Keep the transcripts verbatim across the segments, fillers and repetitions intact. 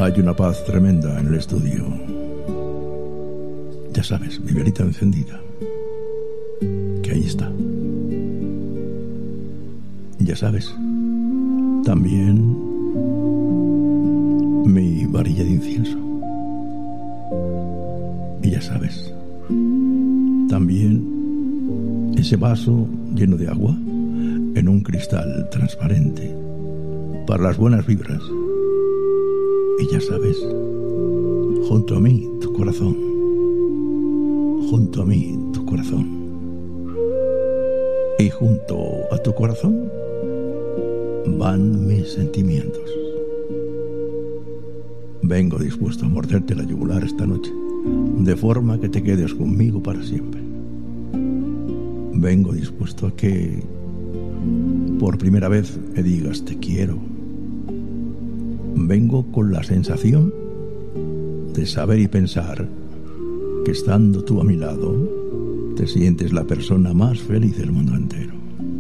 Hay una paz tremenda en el estudio. Ya sabes, mi velita encendida, que ahí está. Ya sabes, también mi varilla de incienso. Y ya sabes, también ese vaso lleno de agua en un cristal transparente para las buenas vibras. Y ya sabes, junto a mí tu corazón, junto a mí tu corazón, y junto a tu corazón van mis sentimientos. Vengo dispuesto a morderte la yugular esta noche, de forma que te quedes conmigo para siempre. Vengo dispuesto a que por primera vez me digas te quiero. Vengo con la sensación de saber y pensar que estando tú a mi lado te sientes la persona más feliz del mundo entero.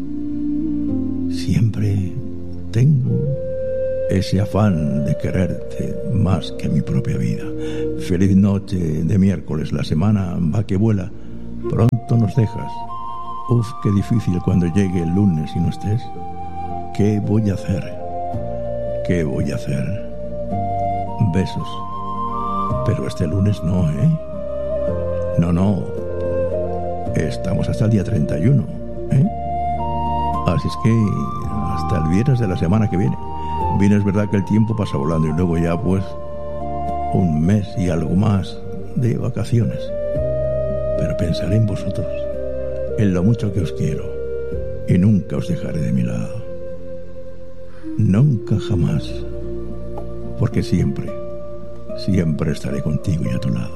Siempre tengo ese afán de quererte más que mi propia vida. Feliz noche de miércoles, la semana va que vuela, pronto nos dejas. Uf, qué difícil cuando llegue el lunes y no estés. ¿Qué voy a hacer? ¿Qué voy a hacer? Besos. Pero este lunes no, ¿eh? No, no. Estamos hasta el día treinta y uno, ¿eh? Así es que hasta el viernes de la semana que viene. Bien, es verdad que el tiempo pasa volando y luego ya pues un mes y algo más de vacaciones. Pero pensaré en vosotros, en lo mucho que os quiero, y nunca os dejaré de mi lado. Nunca jamás, porque siempre, siempre estaré contigo y a tu lado.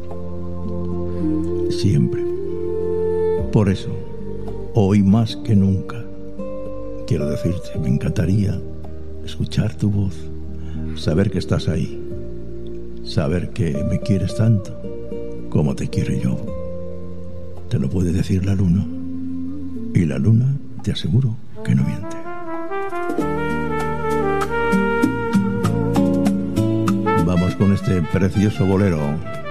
Siempre. Por eso, hoy más que nunca, quiero decirte, me encantaría escuchar tu voz, saber que estás ahí, saber que me quieres tanto como te quiero yo. Te lo puede decir la luna, y la luna te aseguro que no miente. Vamos con este precioso bolero.